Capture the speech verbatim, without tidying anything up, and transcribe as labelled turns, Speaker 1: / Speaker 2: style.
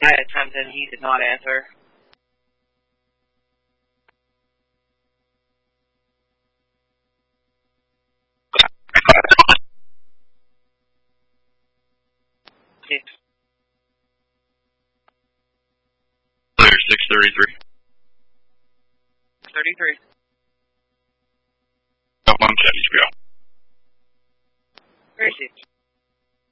Speaker 1: I attempted, he did not answer.
Speaker 2: Clear six thirty-three.
Speaker 1: thirty-three.
Speaker 2: Up on H B O.
Speaker 1: Where is he?